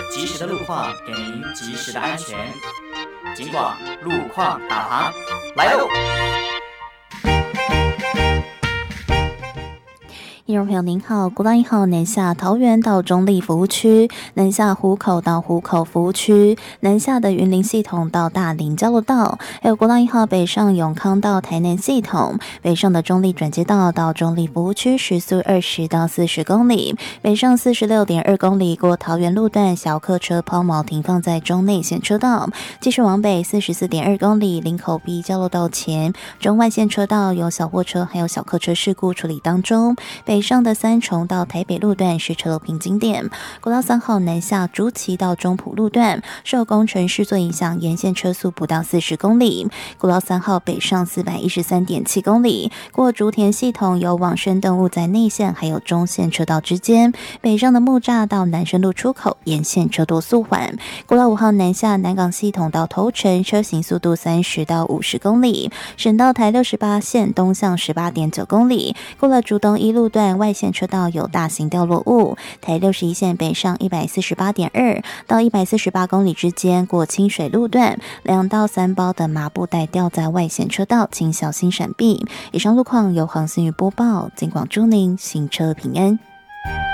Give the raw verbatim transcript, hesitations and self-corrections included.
及时的路况，给您及时的安全。警广路况导航来喽！ 听众朋友您好，国道一号南下桃园到中立服务区，南下湖口到湖口服务区，南下的云林系统到大林交流道，还有国道一号北上永康到台南系统，北上的中立转接道到中立服务区时速二十到四十公里，北上四十六点二公里过桃园路段小客车抛锚停放在中内线车道，继续往北四十四点二公里林口 B 交流道前中外线车道有小货车还有小客车事故处理当中，北上的三重到台北路段是车流瓶颈点，国道三号南下竹崎到中埔路段受工程施作影响，沿线车速不到四十公里，国道三号北上四百一十三点七公里，过竹田系统有往生动物在内线还有中线车道之间，北上的木栅到南深路出口沿线车多速缓，国道五号南下南港系统到头城车行速度三十到五十公里，省道台六十八线东向十八点九公里，过了竹东一路段外线车道有大型掉落物，台六十一线北上一百四十八点二到一百四十八公里之间，过清水路段两到三包的麻布袋掉在外线车道，请小心闪避。以上路况由黄新宇播报，尽管祝您行车平安。